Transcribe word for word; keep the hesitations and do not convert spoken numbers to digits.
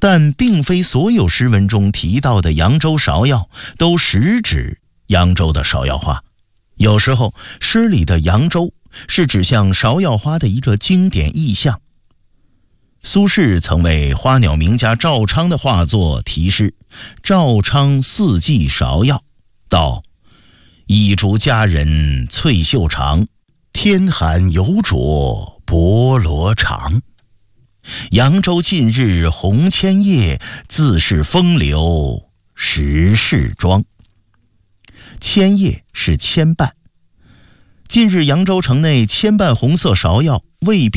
但并非所有诗文中提到的扬州芍药都实指扬州的芍药花。有时候诗里的扬州是指向芍药花的一个经典意象。苏轼曾为花鸟名家赵昌的画作题诗：赵昌四季芍药，道：一株佳人翠袖长，天寒犹着薄罗裳。扬州近日红千叶，自是风流十世妆。千叶是牵绊，近日扬州城内牵绊红色芍药未必